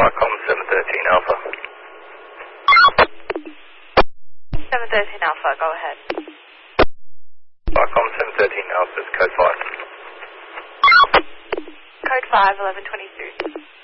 Vicom 713 Alpha. 713 Alpha, go ahead. Vicom 713 Alpha is code 5. Code 5, 1122.